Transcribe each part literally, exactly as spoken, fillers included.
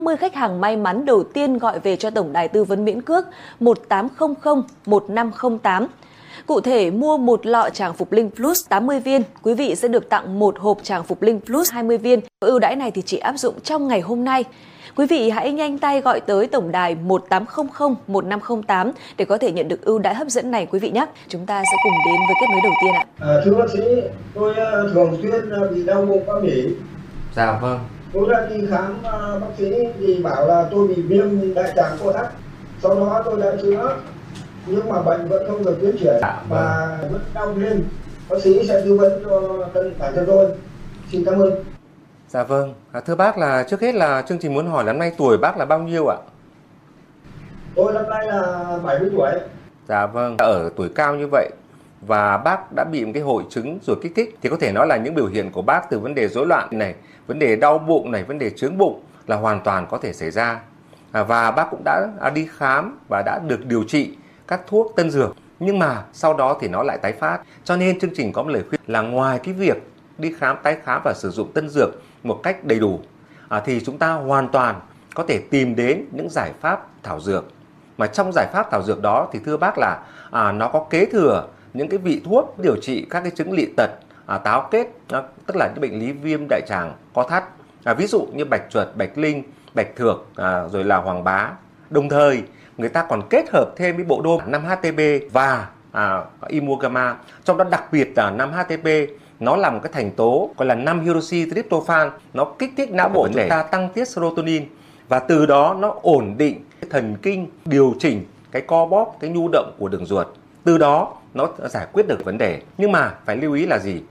năm mươi khách hàng may mắn đầu tiên gọi về cho tổng đài tư vấn miễn cước một tám không không một năm không tám. Cụ thể, mua một lọ tràng phục linh plus tám mươi viên, quý vị sẽ được tặng một hộp tràng phục linh plus hai mươi viên. Ưu đãi này thì chỉ áp dụng trong ngày hôm nay. Quý vị hãy nhanh tay gọi tới tổng đài một tám không không một năm không tám để có thể nhận được ưu đãi hấp dẫn này quý vị nhé. Chúng ta sẽ cùng đến với kết nối đầu tiên ạ. À, thưa bác sĩ, tôi uh, thường xuyên uh, bị đau bụng âm ỉ. Dạ vâng. Tôi đã đi khám uh, bác sĩ thì bảo là tôi bị viêm đại tràng co thắt. Sau đó tôi đã chữa nhưng mà bệnh vẫn không được tiến triển dạ, vâng. Và vẫn đau thêm. Bác sĩ sẽ tư vấn cho thân bản thân tôi. Xin cảm ơn. Dạ vâng. À, thưa bác là trước hết là chương trình muốn hỏi năm nay tuổi bác là bao nhiêu ạ? Tôi năm nay là bảy mươi tuổi. Dạ vâng. Ở tuổi cao như vậy và bác đã bị một cái hội chứng ruột kích thích thì có thể nói là những biểu hiện của bác từ vấn đề rối loạn này, vấn đề đau bụng này, vấn đề chướng bụng là hoàn toàn có thể xảy ra. À, và bác cũng đã đi khám và đã được điều trị các thuốc tân dược, nhưng mà sau đó thì nó lại tái phát. Cho nên chương trình có một lời khuyên là ngoài cái việc đi khám, tái khám và sử dụng tân dược một cách đầy đủ à, thì chúng ta hoàn toàn có thể tìm đến những giải pháp thảo dược. Mà trong giải pháp thảo dược đó thì thưa bác là à, nó có kế thừa những cái vị thuốc điều trị các cái chứng lị tật, à, táo kết, à, tức là những bệnh lý viêm đại tràng co thắt, à, ví dụ như bạch chuột, bạch linh, bạch thược, à, rồi là hoàng bá. Đồng thời người ta còn kết hợp thêm với bộ đôi năm H T P và à, Imogama, trong đó đặc biệt là năm H T P nó là một cái thành tố gọi là năm hydroxytryptophan, nó kích thích não bộ chúng ta tăng tiết serotonin và từ đó nó ổn định thần kinh, điều chỉnh cái co bóp, cái nhu động của đường ruột. Từ đó nó giải quyết được vấn đề. Nhưng mà phải lưu ý là gì?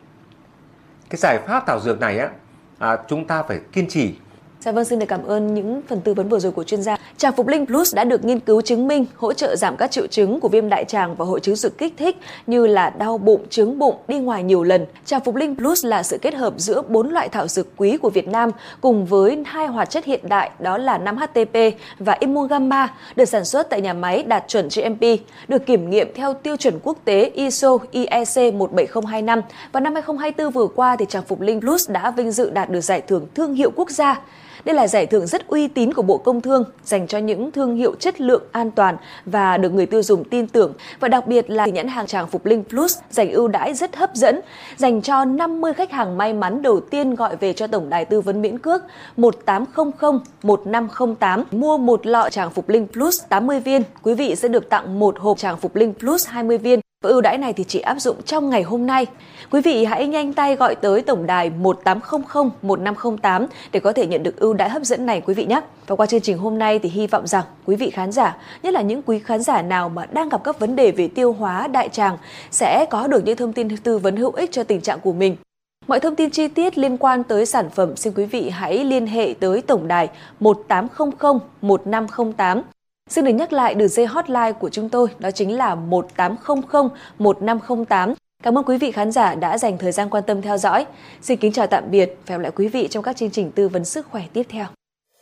Cái giải pháp thảo dược này á, à, chúng ta phải kiên trì. Dạ vâng, xin được cảm ơn những phần tư vấn vừa rồi của chuyên gia. Tràng Phục Linh Plus đã được nghiên cứu chứng minh hỗ trợ giảm các triệu chứng của viêm đại tràng và hội chứng ruột kích thích như là đau bụng, chướng bụng, đi ngoài nhiều lần. Tràng Phục Linh Plus là sự kết hợp giữa bốn loại thảo dược quý của Việt Nam cùng với hai hoạt chất hiện đại đó là năm H T P và Imogama, được sản xuất tại nhà máy đạt chuẩn G M P, được kiểm nghiệm theo tiêu chuẩn quốc tế I S O I E C một bảy không hai năm. Và năm hai không hai tư vừa qua thì Tràng Phục Linh Plus đã vinh dự đạt được giải thưởng thương hiệu quốc gia. Đây là giải thưởng rất uy tín của Bộ Công Thương dành cho những thương hiệu chất lượng an toàn và được người tiêu dùng tin tưởng. Và đặc biệt là nhãn hàng Tràng Phục Linh Plus dành ưu đãi rất hấp dẫn dành cho năm mươi khách hàng may mắn đầu tiên gọi về cho tổng đài tư vấn miễn cước một tám không không một năm không tám. Mua một lọ Tràng Phục Linh Plus tám mươi viên, quý vị sẽ được tặng một hộp Tràng Phục Linh Plus hai mươi viên. Và ưu đãi này thì chỉ áp dụng trong ngày hôm nay. Quý vị hãy nhanh tay gọi tới tổng đài một tám không không một năm không tám để có thể nhận được ưu đãi hấp dẫn này quý vị nhé. Và qua chương trình hôm nay thì hy vọng rằng quý vị khán giả, nhất là những quý khán giả nào mà đang gặp các vấn đề về tiêu hóa, đại tràng sẽ có được những thông tin tư vấn hữu ích cho tình trạng của mình. Mọi thông tin chi tiết liên quan tới sản phẩm xin quý vị hãy liên hệ tới tổng đài một tám không không một năm không tám. Xin được nhắc lại đường dây hotline của chúng tôi, đó chính là một tám không không một năm không tám. Cảm ơn quý vị khán giả đã dành thời gian quan tâm theo dõi. Xin kính chào tạm biệt và hẹn gặp lại quý vị trong các chương trình tư vấn sức khỏe tiếp theo.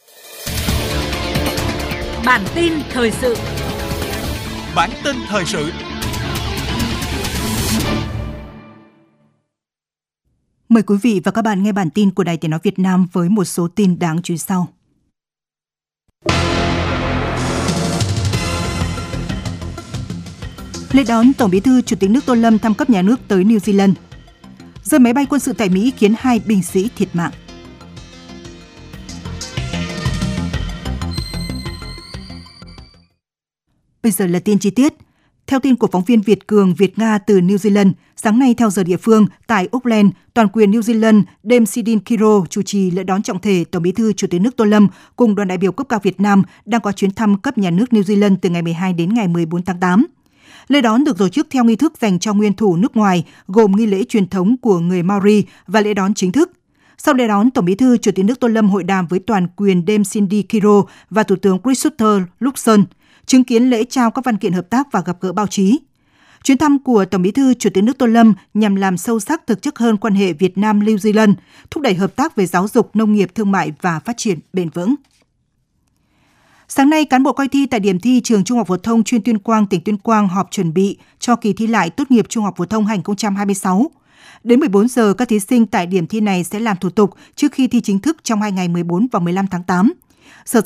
Bản tin thời sự. Bản tin thời sự. Mời quý vị và các bạn nghe bản tin của Đài Tiếng nói Việt Nam với một số tin đáng chú ý sau. Lễ đón Tổng Bí thư Chủ tịch nước Tô Lâm thăm cấp nhà nước tới New Zealand. Rơi máy bay quân sự tại Mỹ khiến hai binh sĩ thiệt mạng. Bây giờ là tin chi tiết. Theo tin của phóng viên Việt Cường, Việt-Nga từ New Zealand, sáng nay theo giờ địa phương, tại Auckland, toàn quyền New Zealand, Dame Sidin Kiro chủ trì lễ đón trọng thể Tổng Bí thư Chủ tịch nước Tô Lâm cùng đoàn đại biểu cấp cao Việt Nam đang có chuyến thăm cấp nhà nước New Zealand từ ngày mười hai đến ngày mười bốn tháng tám. Lễ đón được tổ chức theo nghi thức dành cho nguyên thủ nước ngoài, gồm nghi lễ truyền thống của người Maori và lễ đón chính thức. Sau lễ đón, Tổng Bí thư Chủ tịch nước Tô Lâm hội đàm với toàn quyền Dame Cindy Kiro và Thủ tướng Christopher Luxon, chứng kiến lễ trao các văn kiện hợp tác và gặp gỡ báo chí. Chuyến thăm của Tổng Bí thư Chủ tịch nước Tô Lâm nhằm làm sâu sắc thực chất hơn quan hệ Việt Nam-New Zealand, thúc đẩy hợp tác về giáo dục, nông nghiệp, thương mại và phát triển bền vững. Sáng nay, cán bộ coi thi tại điểm thi trường Trung học phổ thông chuyên Tuyên Quang, tỉnh Tuyên Quang họp chuẩn bị cho kỳ thi lại tốt nghiệp Trung học phổ thông hai nghìn không trăm hai mươi sáu. Đến mười bốn giờ, các thí sinh tại điểm thi này sẽ làm thủ tục trước khi thi chính thức trong hai ngày mười bốn và mười lăm tháng tám. Sở